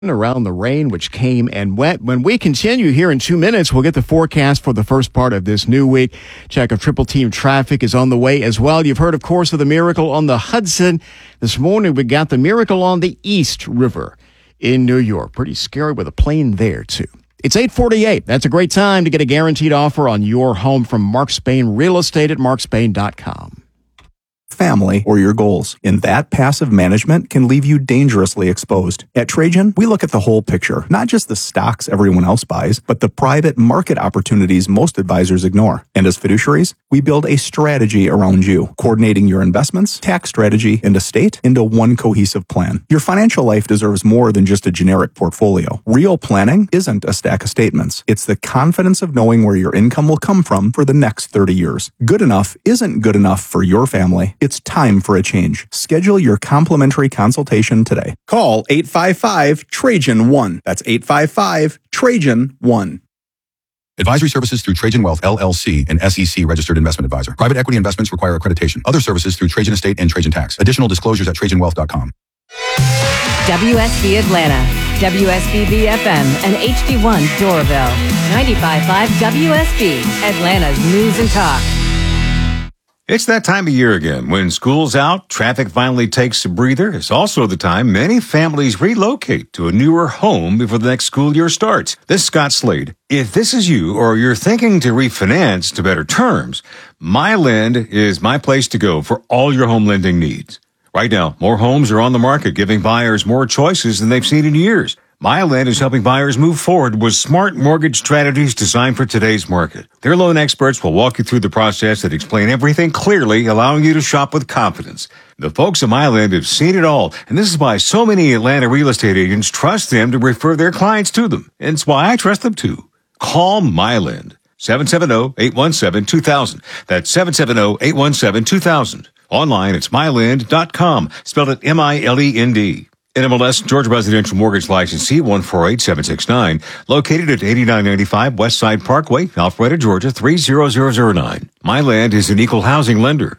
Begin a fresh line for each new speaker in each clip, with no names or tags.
around the rain, which came and went. When we continue here in 2 minutes, we'll get the forecast for the first part of this new week. Check of Triple Team traffic is on the way as well. You've heard, of course, of the miracle on the Hudson. This morning, we got the miracle on the East River in New York. Pretty scary with a plane there, too. It's 8:48. That's a great time to get a guaranteed offer on your home from Mark Spain Real Estate at markspain.com.
Family, or your goals. And that passive management can leave you dangerously exposed. At Trajan, we look at the whole picture, not just the stocks everyone else buys, but the private market opportunities most advisors ignore. And as fiduciaries, we build a strategy around you, coordinating your investments, tax strategy, and estate into one cohesive plan. Your financial life deserves more than just a generic portfolio. Real planning isn't a stack of statements. It's the confidence of knowing where your income will come from for the next 30 years. Good enough isn't good enough for your family. It's time for a change. Schedule your complimentary consultation today. Call 855-TRAJAN-1. That's 855-TRAJAN-1.
Advisory services through Trajan Wealth, LLC, an SEC registered investment advisor. Private equity investments require accreditation. Other services through Trajan Estate and Trajan Tax. Additional disclosures at TrajanWealth.com.
WSB Atlanta, WSB BFM, and HD1 Doraville. 95.5 WSB, Atlanta's News and Talk.
It's that time of year again. When school's out, traffic finally takes a breather. It's also the time many families relocate to a newer home before the next school year starts. This is Scott Slade. If this is you or you're thinking to refinance to better terms, MyLend is my place to go for all your home lending needs. Right now, more homes are on the market, giving buyers more choices than they've seen in years. MyLend is helping buyers move forward with smart mortgage strategies designed for today's market. Their loan experts will walk you through the process and explain everything clearly, allowing you to shop with confidence. The folks at MyLend have seen it all, and this is why so many Atlanta real estate agents trust them to refer their clients to them. And it's why I trust them too. Call MyLend. 770-817-2000. That's 770-817-2000. Online, it's mylend.com. Spelled it M-I-L-E-N-D. NMLS Georgia Residential Mortgage Licensee 148769, located at 8995 Westside Parkway, Alpharetta, Georgia 30009. MyLend is an equal housing lender.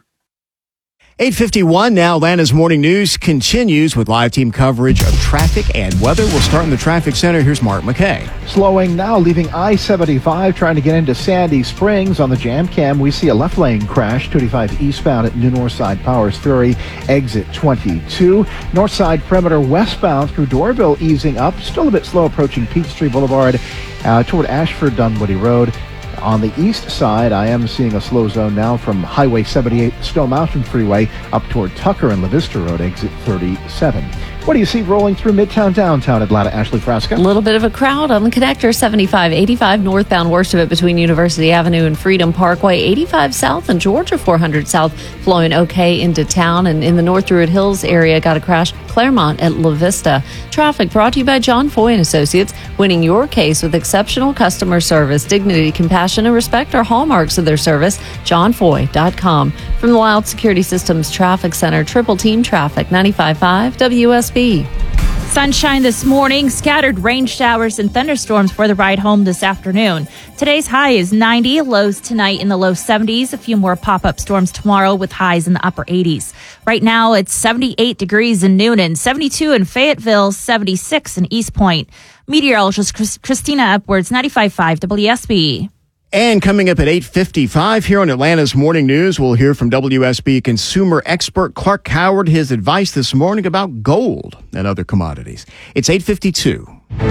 8:51 now. Atlanta's Morning News continues with live team coverage of traffic and weather. We'll start in the traffic center. Here's Mark McKay.
Slowing now, leaving I-75 trying to get into Sandy Springs. On the jam cam, we see a left lane crash, 25 eastbound at New Northside Powers Ferry, exit 22. Northside perimeter westbound through Doraville easing up. Still a bit slow approaching Peachtree Boulevard toward Ashford Dunwoody Road. On the east side, I am seeing a slow zone now from Highway 78, Stone Mountain Freeway, up toward Tucker and La Vista Road, exit 37. What do you see rolling through Midtown, downtown Atlanta? Ashley Frasca.
A little bit of a crowd on the connector, 75-85 northbound, worst of it between University Avenue and Freedom Parkway, 85 south and Georgia 400 south, flowing okay into town. And in the North Druid Hills area, got a crash, Claremont at La Vista. Traffic brought to you by John Foy and Associates, winning your case with exceptional customer service. Dignity, compassion, and respect are hallmarks of their service. JohnFoy.com. From the Wild Security Systems Traffic Center, Triple Team Traffic, 95.5 WSB.
Sunshine this morning, scattered rain showers and thunderstorms for the ride home this afternoon. Today's high is 90, lows tonight in the low 70s. A few more pop-up storms tomorrow with highs in the upper 80s. Right now, it's 78 degrees in Noonan, 72 in Fayetteville, 76 in East Point. Meteorologist Christina Upwards, 95.5 WSB.
And coming up at 8:55 here on Atlanta's Morning News, we'll hear from WSB consumer expert Clark Howard, his advice this morning about gold and other commodities. It's 8:52.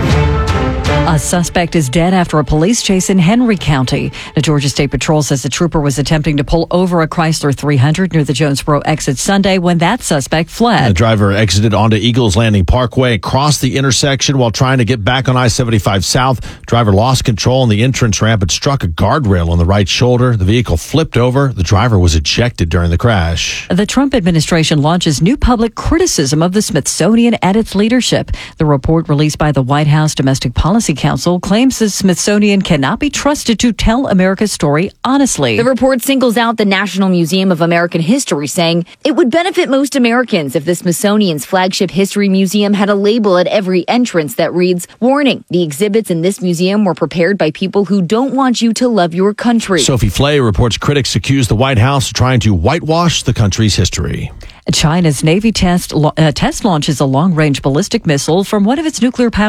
A suspect is dead after a police chase in Henry County. The Georgia State Patrol says the trooper was attempting to pull over a Chrysler 300 near the Jonesboro exit Sunday when that suspect fled.
The driver exited onto Eagles Landing Parkway, crossed the intersection while trying to get back on I-75 South. Driver lost control on the entrance ramp and struck a guardrail on the right shoulder. The vehicle flipped over. The driver was ejected during the crash.
The Trump administration launches new public criticism of the Smithsonian and its leadership. The report released by the White House Domestic Policy Council claims the Smithsonian cannot be trusted to tell America's story honestly.
The report singles out the National Museum of American History, saying it would benefit most Americans if the Smithsonian's flagship history museum had a label at every entrance that reads, "Warning, the exhibits in this museum were prepared by people who don't want you to love your country."
Sophie Flay reports critics accuse the White House of trying to whitewash the country's history.
China's Navy test launches a long-range ballistic missile from one of its nuclear power